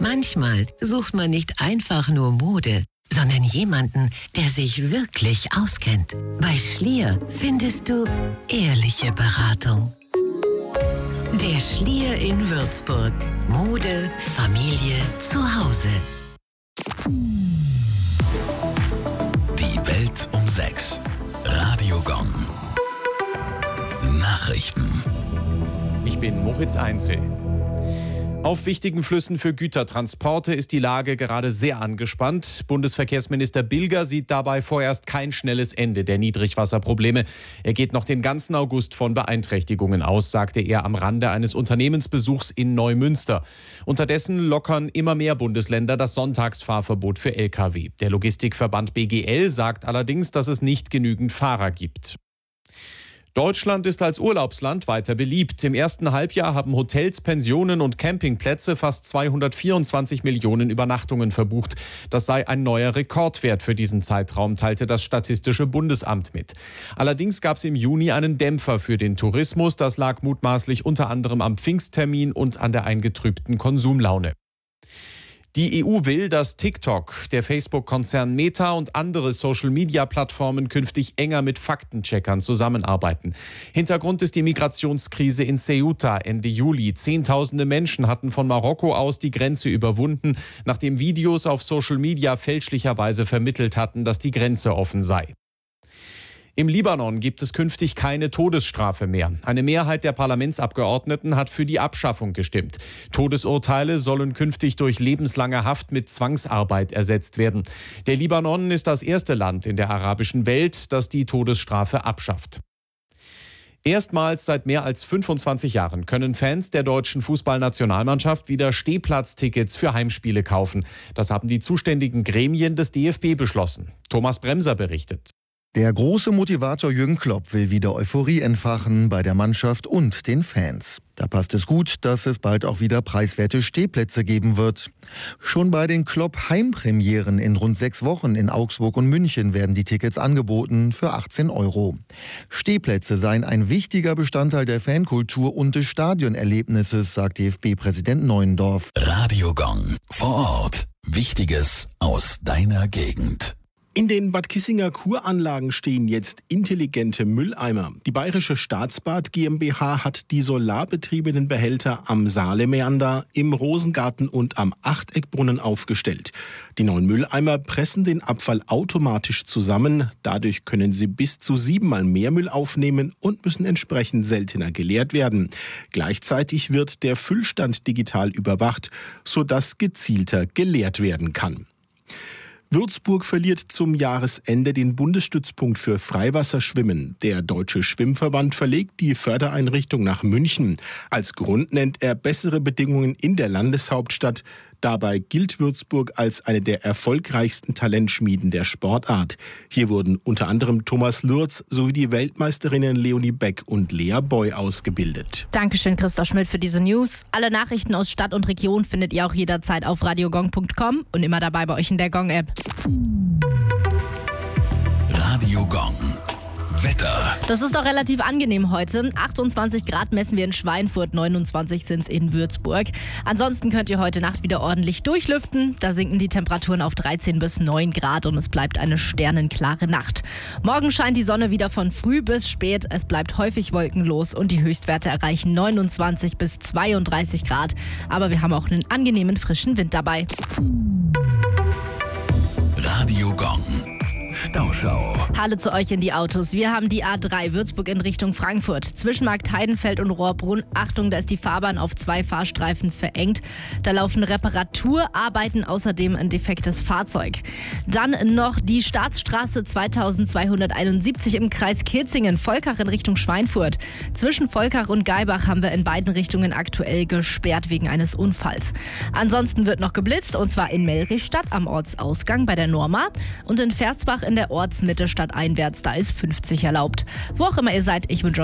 Manchmal sucht man nicht einfach nur Mode, sondern jemanden, der sich wirklich auskennt. Bei Schlier findest du ehrliche Beratung. Der Schlier in Würzburg. Mode, Familie, Zuhause. Die Welt um 6. Radio Gong. Nachrichten. Ich bin Moritz Einzel. Auf wichtigen Flüssen für Gütertransporte ist die Lage gerade sehr angespannt. Bundesverkehrsminister Bilger sieht dabei vorerst kein schnelles Ende der Niedrigwasserprobleme. Er geht noch den ganzen August von Beeinträchtigungen aus, sagte er am Rande eines Unternehmensbesuchs in Neumünster. Unterdessen lockern immer mehr Bundesländer das Sonntagsfahrverbot für Lkw. Der Logistikverband BGL sagt allerdings, dass es nicht genügend Fahrer gibt. Deutschland ist als Urlaubsland weiter beliebt. Im ersten Halbjahr haben Hotels, Pensionen und Campingplätze fast 224 Millionen Übernachtungen verbucht. Das sei ein neuer Rekordwert für diesen Zeitraum, teilte das Statistische Bundesamt mit. Allerdings gab es im Juni einen Dämpfer für den Tourismus. Das lag mutmaßlich unter anderem am Pfingsttermin und an der eingetrübten Konsumlaune. Die EU will, dass TikTok, der Facebook-Konzern Meta und andere Social-Media-Plattformen künftig enger mit Faktencheckern zusammenarbeiten. Hintergrund ist die Migrationskrise in Ceuta Ende Juli. Zehntausende Menschen hatten von Marokko aus die Grenze überwunden, nachdem Videos auf Social-Media fälschlicherweise vermittelt hatten, dass die Grenze offen sei. Im Libanon gibt es künftig keine Todesstrafe mehr. Eine Mehrheit der Parlamentsabgeordneten hat für die Abschaffung gestimmt. Todesurteile sollen künftig durch lebenslange Haft mit Zwangsarbeit ersetzt werden. Der Libanon ist das erste Land in der arabischen Welt, das die Todesstrafe abschafft. Erstmals seit mehr als 25 Jahren können Fans der deutschen Fußballnationalmannschaft wieder Stehplatztickets für Heimspiele kaufen. Das haben die zuständigen Gremien des DFB beschlossen. Thomas Bremser berichtet. Der große Motivator Jürgen Klopp will wieder Euphorie entfachen bei der Mannschaft und den Fans. Da passt es gut, dass es bald auch wieder preiswerte Stehplätze geben wird. Schon bei den Klopp-Heimpremieren in rund 6 Wochen in Augsburg und München werden die Tickets angeboten für 18 €. Stehplätze seien ein wichtiger Bestandteil der Fankultur und des Stadionerlebnisses, sagt DFB-Präsident Neuendorf. Radio Gong. Vor Ort. Wichtiges aus deiner Gegend. In den Bad Kissinger Kuranlagen stehen jetzt intelligente Mülleimer. Die Bayerische Staatsbad GmbH hat die solarbetriebenen Behälter am Saalemeander, im Rosengarten und am Achteckbrunnen aufgestellt. Die neuen Mülleimer pressen den Abfall automatisch zusammen. Dadurch können sie bis zu 7-mal mehr Müll aufnehmen und müssen entsprechend seltener geleert werden. Gleichzeitig wird der Füllstand digital überwacht, sodass gezielter geleert werden kann. Würzburg verliert zum Jahresende den Bundesstützpunkt für Freiwasserschwimmen. Der Deutsche Schwimmverband verlegt die Fördereinrichtung nach München. Als Grund nennt er bessere Bedingungen in der Landeshauptstadt. Dabei gilt Würzburg als eine der erfolgreichsten Talentschmieden der Sportart. Hier wurden unter anderem Thomas Lürz sowie die Weltmeisterinnen Leonie Beck und Lea Boy ausgebildet. Dankeschön, Christoph Schmidt, für diese News. Alle Nachrichten aus Stadt und Region findet ihr auch jederzeit auf radiogong.com und immer dabei bei euch in der Gong-App. Radio Gong. Wetter. Das ist doch relativ angenehm heute. 28 Grad messen wir in Schweinfurt, 29 sind es in Würzburg. Ansonsten könnt ihr heute Nacht wieder ordentlich durchlüften. Da sinken die Temperaturen auf 13 bis 9 Grad und es bleibt eine sternenklare Nacht. Morgen scheint die Sonne wieder von früh bis spät. Es bleibt häufig wolkenlos und die Höchstwerte erreichen 29 bis 32 Grad. Aber wir haben auch einen angenehmen frischen Wind dabei. Radio Gong. Stauschau. Hallo zu euch in die Autos. Wir haben die A3 Würzburg in Richtung Frankfurt. Zwischen Markt Heidenfeld und Rohrbrunn. Achtung, da ist die Fahrbahn auf 2 Fahrstreifen verengt. Da laufen Reparaturarbeiten, außerdem ein defektes Fahrzeug. Dann noch die Staatsstraße 2271 im Kreis Kitzingen, Volkach in Richtung Schweinfurt. Zwischen Volkach und Geibach haben wir in beiden Richtungen aktuell gesperrt wegen eines Unfalls. Ansonsten wird noch geblitzt, und zwar in Melrichstadt am Ortsausgang bei der Norma und in Versbach in der Ortsmitte stadteinwärts. Da ist 50 erlaubt. Wo auch immer ihr seid, ich wünsche